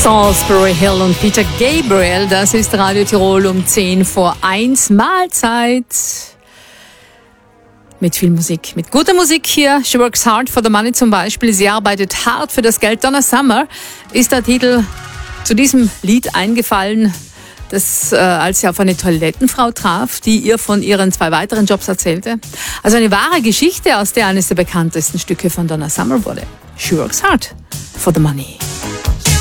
Salisbury Hill und Peter Gabriel, das ist Radio Tirol um 10 vor 1, Mahlzeit. Mit viel Musik, mit guter Musik hier. She works hard for the money zum Beispiel. Sie arbeitet hart für das Geld. Donna Summer ist der Titel zu diesem Lied eingefallen, das, als sie auf eine Toilettenfrau traf, die ihr von ihren 2 weiteren Jobs erzählte. Also eine wahre Geschichte, aus der eines der bekanntesten Stücke von Donna Summer wurde. She works hard for the money.